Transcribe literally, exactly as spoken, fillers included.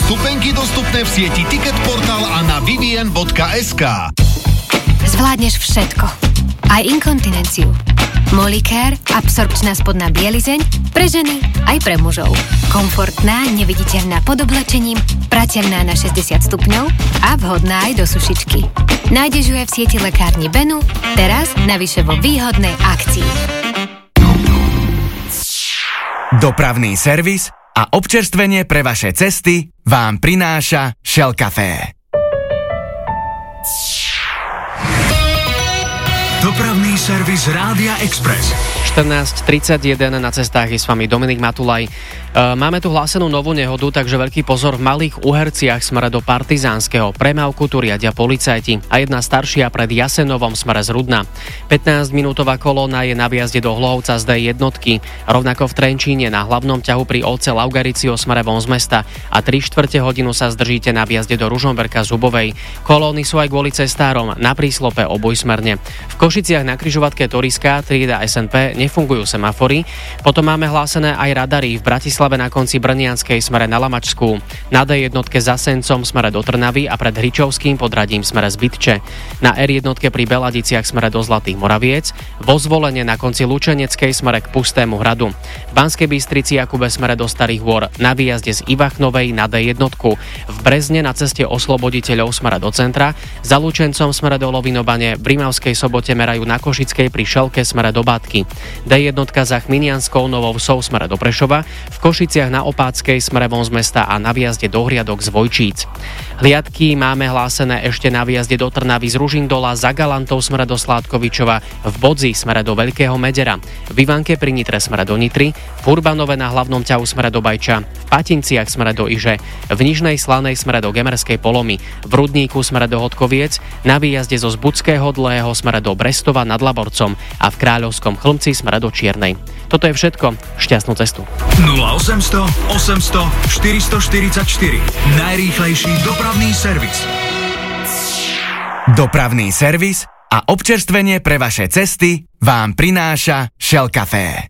Vstupenky dostupné v sieti Ticketportal a na vivien bodka es ká. Zvládneš všetko. Aj inkontinenciu. Molicare, absorpčná spodná bielizeň, pre ženy aj pre mužov. Komfortná, neviditeľná pod oblečením, prateľná na šesťdesiat stupňov a vhodná aj do sušičky. Nájdeš ju aj v sieti lekárni Benu, teraz navyše vo výhodnej akcii. Dopravný servis a občerstvenie pre vaše cesty vám prináša Shell Café. Dopravný servis Rádia Express. štrnásť tridsaťjeden na cestách je s vami Dominik Matulaj. Máme tu hlásenú novú nehodu, takže veľký pozor v Malých Uherciach smere do Partizánskeho. Premávku tu riadia policajti a jedna staršia pred Jasenovom smere z Rudna. pätnásťminútová kolóna je na výjazde do Hlohovca z dé jednotky, rovnako v Trenčíne na hlavnom ťahu pri Olce Laugaricio smere von z mesta a tri štvrte hodinu sa zdržíte na výjazde do Ružomberka z Hubovej. Kolóny sú aj kvôli cestárom na príslope obojsmerne. V Košiciach na križovatke Toriska trieda es en pé nefungujú semafory. Potom máme hlásené aj radary v Bratislave na konci Brnianskej smere na Lamačskú, na dé jednotke za Sencom smere do Trnavy a pred Hričovským podradím smere z Bytče, na er jednotke pri Beladiciach smere do Zlatých Moraviec, vo Zvolenie na konci Lučeneckej smere k Pustému hradu, v Banskej Bystrici Jakube smere do Starých Hôr, na výjazde z Ivachnovej na dé jednotku, v Brezne na ceste Osloboditeľov smere do centra, za Lučencom smere do Lovinobane, v Rimavskej Sobote merajú na Košickej pri Šelke smere do Bátky, dé jednotka za Chminianskou Novou Vsou smere do Prešova, v Košiciach na Opátskej smere von z mesta a na výjazde do Hriadok z Vojčíc. Hliadky máme hlásené ešte na výjazde do Trnavy z Ružindola, za Galantov smere do Sládkovičova, v Bodzi smere do Veľkého Medera, v Ivanke pri Nitre smere do Nitry, v Urbanove na hlavnom ťahu smere do Bajča, v Patinciach smere do Iže, v Nižnej Slanej smere do Gemerskej Polomy, v Rudníku smere do Hodkoviec, na výjazde zo Zbudského Dlhého smere do Brestova nad Laborcom a v Kráľovskom Chlmci smere do Čiernej. Toto je všetko. Šťastnú cestu. nula osemsto osemsto štyristoštyridsaťštyri. Najrýchlejší dopravný servis. Dopravný servis a občerstvenie pre vaše cesty vám prináša Shell Café.